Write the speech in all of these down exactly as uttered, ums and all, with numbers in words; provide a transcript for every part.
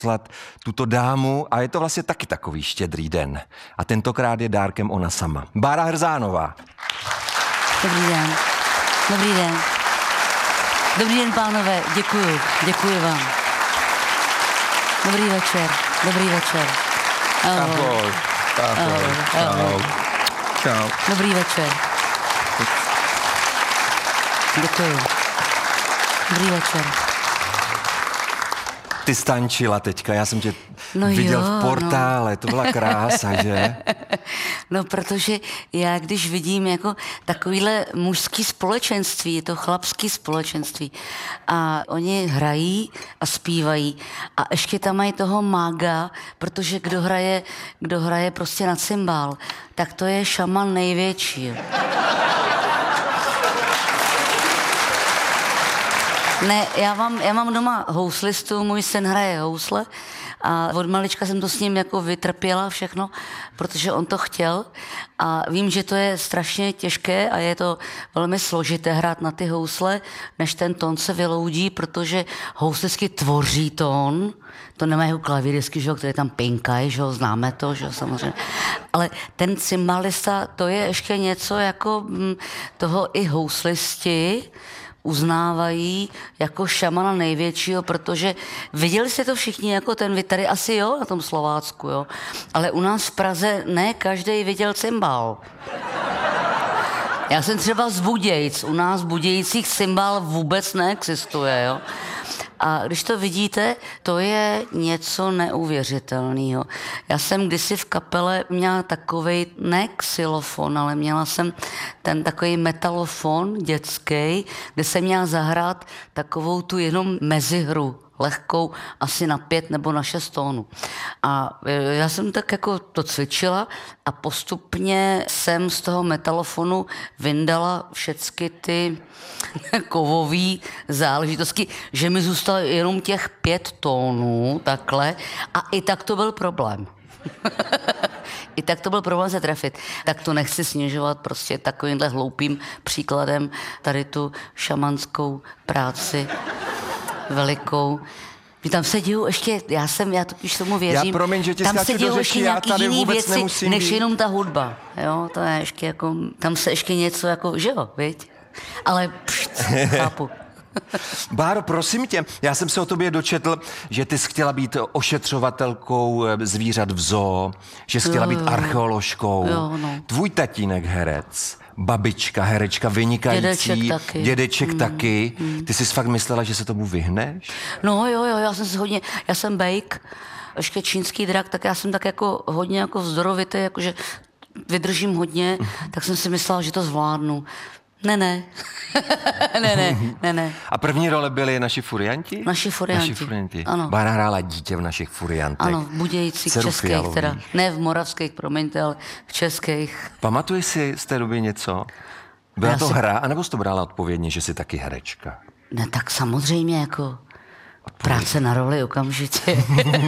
poslat tuto dámu a je to vlastně taky takový štědrý den. A tentokrát je dárkem ona sama. Bára Hrzánová. Dobrý den. Dobrý den. Dobrý den, pánové. Děkuju. Děkuji vám. Dobrý večer. Dobrý večer. Ahoj. Ahoj. Ahoj. Čau. Dobrý večer. Děkuju. Dobrý večer. Ty stančila teďka, já jsem tě no viděl jo, v portále, no. To byla krása, že? No, protože já, když vidím jako takovýhle mužský společenství, je to chlapský společenství a oni hrají a zpívají a ještě tam mají toho mága, protože kdo hraje, kdo hraje prostě na cymbál, tak to je šaman největší. Ne, já mám, já mám doma houslistu, můj syn hraje housle a od malička jsem to s ním jako vytrpěla všechno, protože on to chtěl a vím, že to je strašně těžké a je to velmi složité hrát na ty housle, než ten tón se vyloudí, protože houslistky tvoří tón, to nemají jako klavírisky, že, které tam pinkají, že, známe to, že, samozřejmě. Ale ten cymbalista, to je ještě něco jako m, toho i houslisti uznávají jako šamana největšího, protože viděli jste to všichni, jako ten, vy tady asi jo, na tom Slovácku, jo, ale u nás v Praze ne každý viděl cymbál. Já jsem třeba z Budějic, u nás v Budějicích cymbál vůbec neexistuje, jo. A když to vidíte, to je něco neuvěřitelného. Já jsem kdysi v kapele měla takovej, ne xylofon, ale měla jsem ten takový metalofon dětský, kde jsem měla zahrát takovou tu jenom mezihru, lehkou, asi na pět nebo na šest tónů. A já jsem tak jako to cvičila a postupně jsem z toho metalofonu vyndala všechny ty kovový záležitosti, že mi zůstalo jenom těch pět tónů, takhle, a i tak to byl problém. I tak to byl problém se trefit. Tak to nechci snižovat prostě takovýmhle hloupým příkladem tady tu šamanskou práci velikou. Tam se dějou ještě, já jsem, já totiž tomu věřím, já promiň, že tě tam se dějou do ještě řeči, já nějaký tady jiný vůbec věci, nemusím než být. jenom ta hudba, jo, to je ještě jako, tam se ještě něco jako, že jo, viď? Ale pšt, chápu. Báro, prosím tě, já jsem se o tobě dočetl, že ty jsi chtěla být ošetřovatelkou zvířat v zoo, že jsi chtěla Jo, být jo. archeoložkou. Jo, no. Tvůj tatínek herec, babička, herečka vynikající, Dědeček taky. dědeček Mm, taky. Ty jsi fakt myslela, že se tomu vyhneš? No jo, jo, já jsem si hodně, já jsem bejk, ještě čínský drak, tak já jsem tak jako hodně jako vzdorovitý, jakože vydržím hodně, tak jsem si myslela, že to zvládnu. Ne, ne. ne, ne, ne, ne. A první role byli naši furianti? Naši furianti. Naši furianti. Ano. Bára hrála dítě v našich furiantech. Ano, v Budějicích, Dceru českých Fialových. teda. Ne v moravských, promiňte, ale v českých. Pamatuješ si z té doby něco? Byla Já to si- hra, anebo jsi to brala odpovědně, že jsi taky herečka? Ne, tak samozřejmě jako práce na roli okamžitě.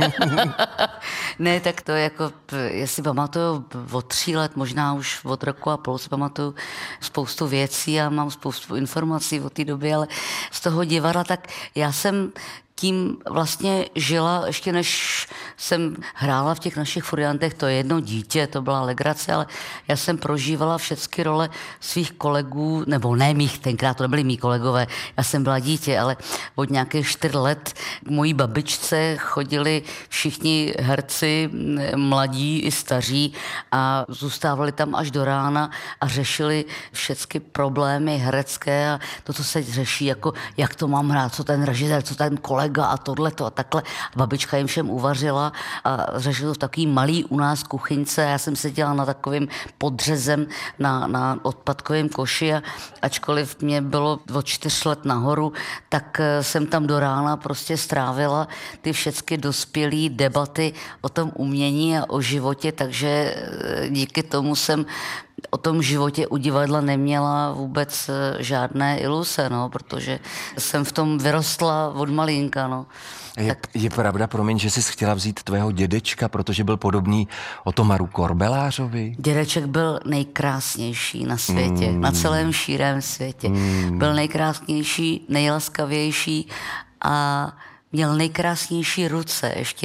Ne, tak to jako, jestli pamatuju od tří let, možná už od roku a půl si pamatuju spoustu věcí a mám spoustu informací o té době, ale z toho divadla, tak já jsem tím vlastně žila, ještě než jsem hrála v těch našich furiantech, to je jedno dítě, to byla legrace, ale já jsem prožívala všechny role svých kolegů, nebo ne mých, tenkrát to nebyli mý kolegové, já jsem byla dítě, ale od nějakých čtyř let k mojí babičce chodili všichni herci, mladí i staří a zůstávali tam až do rána a řešili všechny problémy herecké a to, co se řeší, jako jak to mám hrát, co ten režisér, co ten kolega a tohleto a takhle. A babička jim všem uvařila a řešili to v takový malý u nás kuchyňce. Já jsem seděla na takovým podřezem na, na odpadkovém koši a ačkoliv mě bylo od čtyř let nahoru, tak jsem tam do rána prostě strávila ty všechny dospělé debaty o tom umění a o životě, takže díky tomu jsem o tom životě u divadla neměla vůbec žádné iluze, no, protože jsem v tom vyrostla od malinka, no. Je, Tak, je pravda, promiň, že jsi chtěla vzít tvého dědečka, protože byl podobný Otomaru Korbelářovi? dědeček byl nejkrásnější na světě, mm. na celém šírém světě. Mm. Byl nejkrásnější, nejlaskavější a měl nejkrásnější ruce ještě.